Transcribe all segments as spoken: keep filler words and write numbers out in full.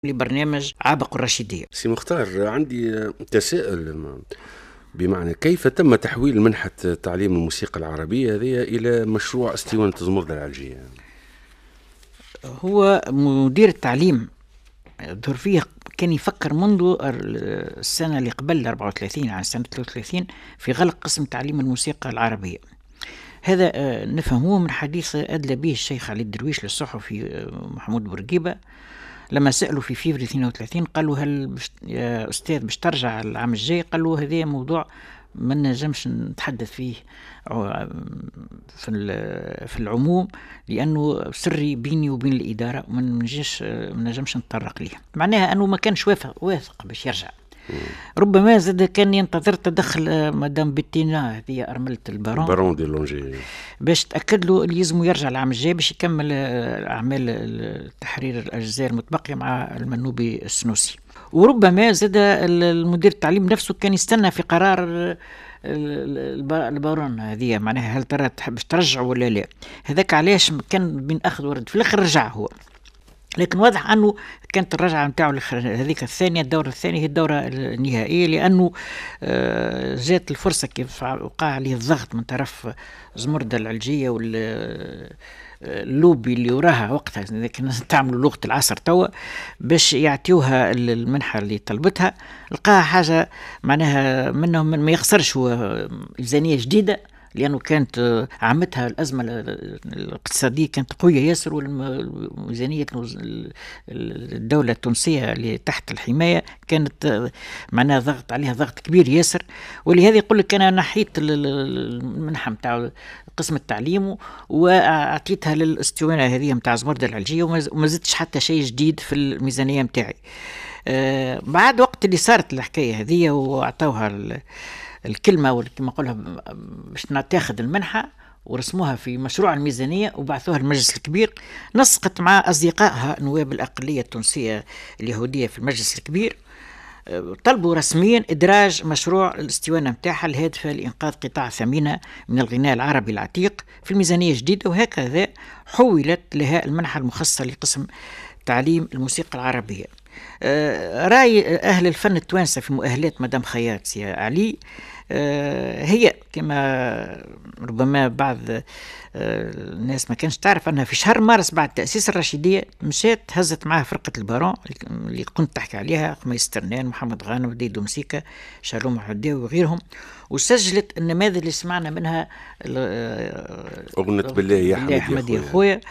لبرنامج عابق الرشيدية. سي مختار، عندي تساؤل، بمعنى كيف تم تحويل منحة تعليم الموسيقى العربية هذه إلى مشروع اسطوانة زمردة العلجية؟ هو مدير التعليم ظهر فيه كان يفكر منذ السنة اللي قبل أربعة وثلاثين عن سنة ثلاثة وثلاثين في غلق قسم تعليم الموسيقى العربية. هذا نفهموه من حديث أدلى به الشيخ علي الدرويش للصحفي محمود بورقيبة لما سألوا في فيفري اثنين وثلاثين، قالوا هل يا أستاذ باش ترجع العام الجاي؟ قالوا هذا موضوع ما نجمش نتحدث فيه في في العموم لأنه سري بيني وبين الإدارة وما نجيش ما نجمش نتطرق ليه. معناها أنه ما كانش واثق واثق باش يرجع. ربما زاد كان ينتظر تدخل مدام بتينا هذه أرملة البارون البارون دي لونجي باش تأكد له اللي يلزم يرجع العام الجاي باش يكمل أعمال تحرير الأجزاء المتبقية مع المنوبي السنوسي. وربما زاد المدير التعليم نفسه كان يستنى في قرار البارون هذه، معناها هل ترى تحب ترجع ولا لا. هذاك علاش كان بين أخذ ورد، في الآخر رجع هو، لكن واضح أنه كانت الرجعة نتاعو هذيك الثانية، الدورة الثانية هي الدورة النهائية، لأنه جات الفرصة كيف وقع عليه الضغط من طرف زمردة العلجية واللوبي اللي وراها وقتها، لكن تعملوا لغة العصر توا باش يعطيوها المنحة اللي طلبتها. لقاها حاجة معناها منهم من ما يخسرش، هو ميزانية جديدة لأنه كانت عامتها الأزمة الاقتصادية كانت قوية ياسر، والميزانية الدولة التونسية اللي تحت الحماية كانت معناها ضغط عليها ضغط كبير ياسر. ولهذا يقول لك أنا نحيت المنحة متاع قسم التعليم وأعطيتها للأسطوانة هذه متاع زمردة العلجية وما زدتش حتى شيء جديد في الميزانية متاعي. أه بعد وقت اللي صارت الحكاية هذه وأعطوها الكلمة كما قولها باش تاخذ المنحة ورسموها في مشروع الميزانية وبعثوها المجلس الكبير، نسقت مع أصدقائها نواب الأقلية التونسية اليهودية في المجلس الكبير، طلبوا رسميا إدراج مشروع الاسطوانة متاعها الهادفة لإنقاذ قطاع ثمينة من الغناء العربي العتيق في الميزانية الجديدة، وهكذا حولت لها المنحة المخصصة لقسم تعليم الموسيقى العربية. رأي أهل الفن التوانسة في مؤهلات مدام خياط سي علي هي كما ربما بعض الناس ما كانش تعرف أنها في شهر مارس بعد تأسيس الرشيدية مشات هزت معها فرقة البارون اللي كنت تحكي عليها، خميس ترنان، محمد غانم، ديدو مسيكا، شالوم حداوي وغيرهم، وسجلت النماذج اللي سمعنا منها أغنية بالله يا أحمد يا خويا،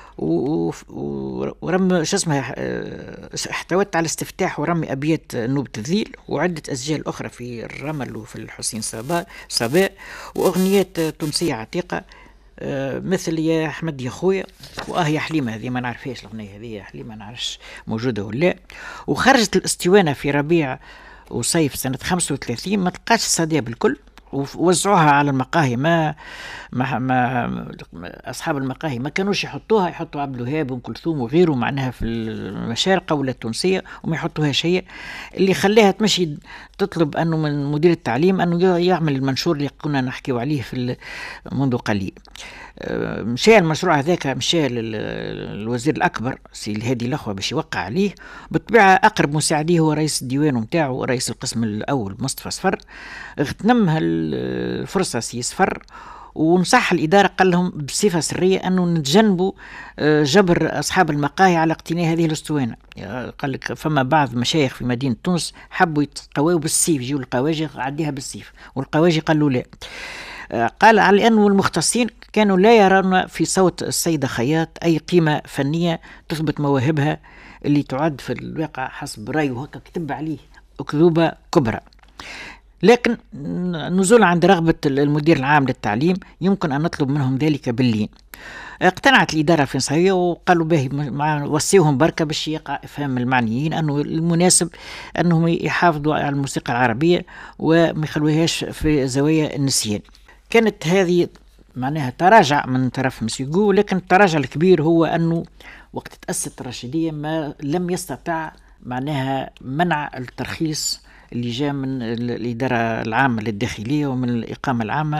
ورم شو اسمها احتوت على استفتاح ورمي أبيات نوبة الذيل وعدة أسجال أخرى في الرمل وفي الحسين صباء صباء وأغنيات تونسية عتيقة مثل يا أحمد يا خويا وآه يا حليمة، هذه ما نعرفهاش الأغنية هذه يا حليمة، ما نعرفش موجودة ولا لا. وخرجت الاسطوانة في ربيع وصيف سنة خمسة وثلاثين، ما تلقاش الصدى بالكل، ووزعوها على المقاهي. ما, ما, ما أصحاب المقاهي ما كانوش يحطوها، يحطوا عبد الوهاب وأم كلثوم وغيره معناها في المشارقة ولا التونسية وما يحطوها شيء، اللي خلاها تمشي تطلب أنه من مدير التعليم أنه يعمل المنشور اللي كنا نحكيو عليه في منذ قليل. مشى المشروع هذاك، مشى الوزير الأكبر سي الهادي الأخوة باش يوقع عليه، بالطبيعة أقرب مساعديه هو رئيس الديوان متاعه رئيس القسم الأول مصطفى صفر. اغتنمها الفرصة سي صفر ونصح الإدارة، قال لهم بصفة سرية أنه نتجنبوا جبر أصحاب المقاهي على اقتناء هذه الأسطوانة. قال لك فما بعض مشايخ في مدينة تونس حبوا يتقواوا بالسيف، يجوا القواجي عديها بالسيف، والقواجي قالوا لا. قال على أنه المختصين كانوا لا يرون في صوت السيدة خياط أي قيمة فنية تثبت مواهبها اللي تعد في الواقع حسب رأيه وهكا كتب عليه أكذوبة كبرى. لكن نزول عند رغبة المدير العام للتعليم يمكن أن نطلب منهم ذلك باللين. اقتنعت الإدارة الفرنسية وقالوا به وصيوهم بركة باش يقع إفهام المعنيين أنه المناسب أنهم يحافظوا على الموسيقى العربية وما يخلوهاش في زوايا النسيان. كانت هذه معناها تراجع من طرف مسيقو، لكن التراجع الكبير هو أنه وقت تأسست الرشيدية ما لم يستطع معناها منع الترخيص اللي جاء من الإدارة العامة للداخلية ومن الإقامة العامة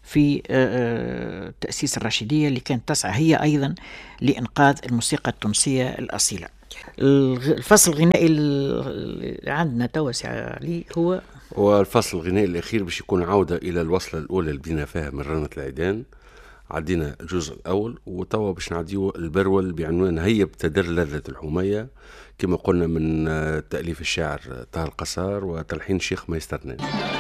في تأسيس الرشيدية اللي كانت تسعى هي أيضا لإنقاذ الموسيقى التونسية الأصيلة. الفصل الغنائي اللي عندنا توا علي هو والفصل الغنائي الأخير باش يكون عودة إلى الوصلة الأولى اللي بدينا فيها من رنة العيدان. عدينا الجزء الأول وتوا باش نعديو البرول بعنوان هيا بتدر لذة الحمية، كما قلنا من تأليف الشاعر طه القصار وتلحين الشيخ ميسترنان.